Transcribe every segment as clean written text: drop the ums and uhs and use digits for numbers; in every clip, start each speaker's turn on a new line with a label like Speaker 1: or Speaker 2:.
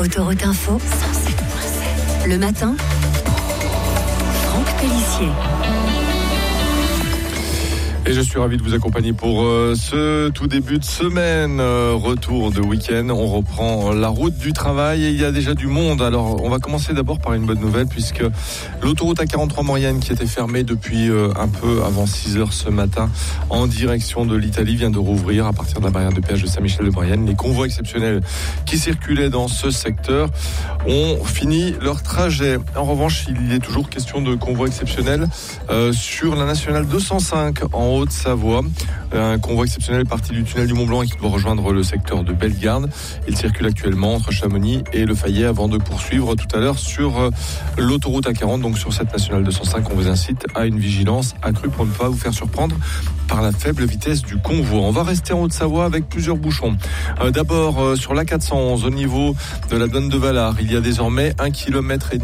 Speaker 1: Autoroute Info, 107.7. Le matin, Franck Pellissier.
Speaker 2: Et je suis ravi de vous accompagner pour ce tout début de semaine, retour de week-end. On reprend la route du travail et il y a déjà du monde. Alors, on va commencer d'abord par une bonne nouvelle puisque l'autoroute A43 Maurienne qui était fermée depuis un peu avant 6h ce matin en direction de l'Italie vient de rouvrir à partir de la barrière de péage de Saint-Michel-de-Maurienne. Les convois exceptionnels qui circulaient dans ce secteur ont fini leur trajet. En revanche, il est toujours question de convois exceptionnels sur la nationale 205 en Haute-Savoie. Un convoi exceptionnel parti du tunnel du Mont-Blanc et qui doit rejoindre le secteur de Bellegarde. Il circule actuellement entre Chamonix et Le Fayet avant de poursuivre tout à l'heure sur l'autoroute A40. Donc sur cette nationale 205, on vous incite à une vigilance accrue pour ne pas vous faire surprendre par la faible vitesse du convoi. On va rester en Haute-Savoie avec plusieurs bouchons. D'abord sur l'A411 au niveau de la douane de Valard, il y a désormais 1,5 km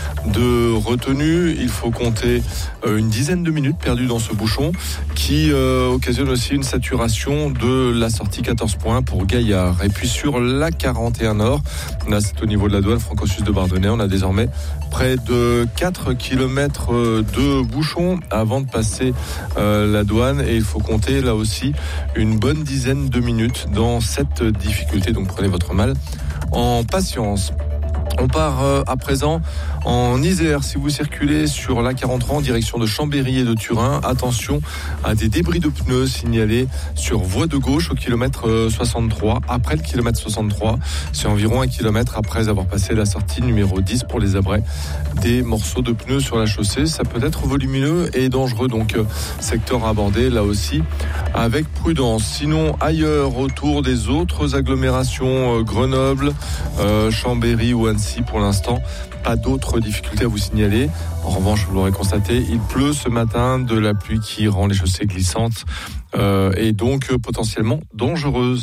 Speaker 2: de retenue. Il faut compter une dizaine de minutes perdues dans ce bouchon qui occasionne aussi une saturation de la sortie 14 points pour Gaillard. Et puis sur la 41 Nord, là c'est au niveau de la douane franco-suisse de Bardonnay, on a désormais près de 4 km de bouchons avant de passer la douane et il faut compter là aussi une bonne dizaine de minutes dans cette difficulté, donc prenez votre mal en patience. On part à présent en Isère. Si vous circulez sur l'A43 en direction de Chambéry et de Turin, attention à des débris de pneus signalés sur voie de gauche au kilomètre 63. Après le kilomètre 63, c'est environ 1 kilomètre après avoir passé la sortie numéro 10 pour les abrais. Des morceaux de pneus sur la chaussée, ça peut être volumineux et dangereux. Donc secteur à aborder là aussi avec prudence. Sinon ailleurs autour des autres agglomérations, Grenoble, Chambéry ou Annecy, pour l'instant, pas d'autres difficultés à vous signaler. En revanche, vous l'aurez constaté, il pleut ce matin, de la pluie qui rend les chaussées glissantes et donc potentiellement dangereuses.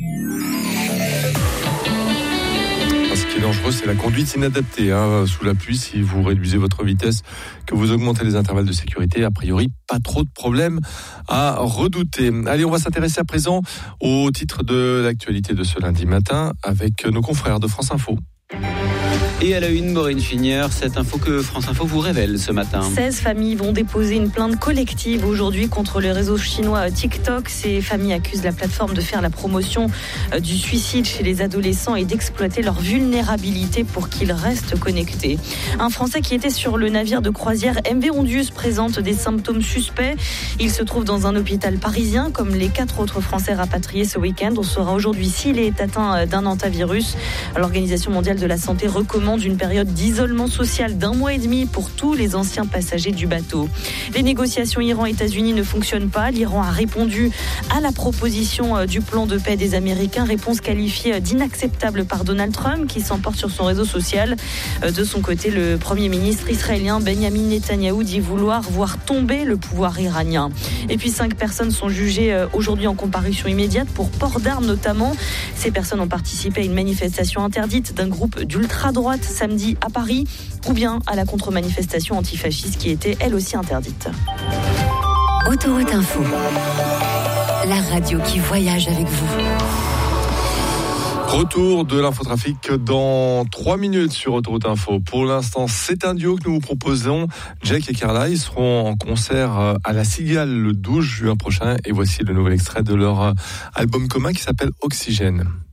Speaker 2: Ce qui est dangereux, c'est la conduite inadaptée. Sous la pluie, si vous réduisez votre vitesse, que vous augmentez les intervalles de sécurité, a priori, pas trop de problèmes à redouter. Allez, on va s'intéresser à présent au titre de l'actualité de ce lundi matin avec nos confrères de France Info.
Speaker 3: Et à la une, Maureen Finière, cette info que France Info vous révèle ce matin.
Speaker 4: 16 familles vont déposer une plainte collective aujourd'hui contre le réseau chinois TikTok. Ces familles accusent la plateforme de faire la promotion du suicide chez les adolescents et d'exploiter leur vulnérabilité pour qu'ils restent connectés. Un Français qui était sur le navire de croisière MV Ondius présente des symptômes suspects. Il se trouve dans un hôpital parisien comme les 4 autres Français rapatriés ce week-end. On saura aujourd'hui s'il est atteint d'un hantavirus. L'Organisation mondiale de la santé recommande une période d'isolement social d'1 mois et demi pour tous les anciens passagers du bateau. Les négociations Iran-États-Unis ne fonctionnent pas. L'Iran a répondu à la proposition du plan de paix des Américains, réponse qualifiée d'inacceptable par Donald Trump qui s'emporte sur son réseau social. De son côté, le Premier ministre israélien Benjamin Netanyahou dit vouloir voir tomber le pouvoir iranien. Et puis 5 personnes sont jugées aujourd'hui en comparution immédiate pour port d'armes notamment. Ces personnes ont participé à une manifestation interdite d'un groupe d'ultra-droite samedi à Paris ou bien à la contre-manifestation antifasciste qui était elle aussi interdite.
Speaker 1: Autoroute Info, la radio qui voyage avec vous.
Speaker 2: Retour de l'infotrafic dans 3 minutes sur Autoroute Info. Pour l'instant, c'est un duo que nous vous proposons. Jake et Carla, ils seront en concert à la Cigale le 12 juin prochain. Et voici le nouvel extrait de leur album commun qui s'appelle Oxygène.